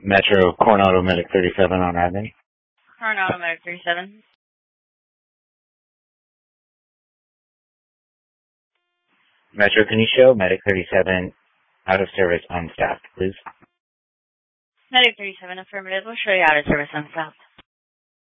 Metro Coronado Medic 37 on Avenue. Coronado Medic 37. Metro, can you show Medic 37 out of service unstaffed, please? Medic 37, affirmative. We'll show you out of service on South.